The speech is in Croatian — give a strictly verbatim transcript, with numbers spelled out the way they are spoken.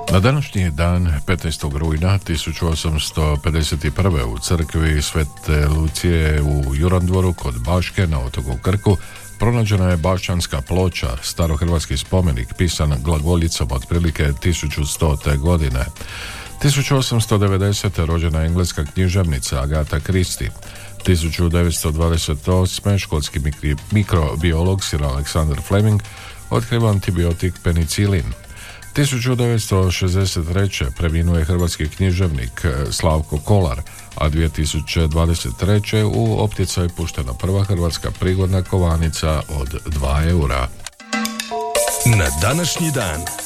Na današnji dan, petnaestog rujna tisuću osamsto pedeset prve. u crkvi Svete Lucije u Jurandvoru kod Baške na otoku Krku pronađena je bašćanska ploča, starohrvatski spomenik pisan glagoljicom otprilike tisuću stote godine. tisuću osamsto devedesete. rođena engleska književnica Agatha Christie. tisuću devetsto dvadeset osme. školski mikri, mikrobiolog Sir Alexander Fleming otkriva antibiotik penicilin. tisuću devetsto šezdeset treće. preminuo je hrvatski književnik Slavko Kolar, a dvije tisuće dvadeset treće. u opticaj puštena prva hrvatska prigodna kovanica od dva eura. Na današnji dan